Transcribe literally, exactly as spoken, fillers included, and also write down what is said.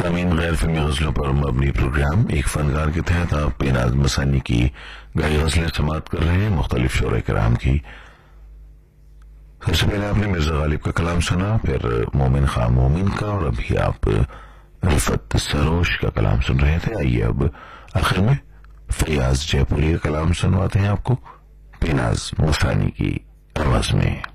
सामीन, गैर फिल्मी गजलों पर मबनी प्रोग्राम एक फनकार के तहत आप बेनाज मसानी की गाई गजलें समात कर रहे हैं मुख्तलिफ शोरे कराम की। सबसे पहले आपने मिर्जा गालिब का कलाम सुना, फिर मोमिन खां मोमिन का, और अभी आप रिफत सरोश का कलाम सुन रहे थे। आइए अब आखिर में फयाज जयपुरी का कलाम सुनवाते हैं आपको बेनाज मसानी की आवाज में।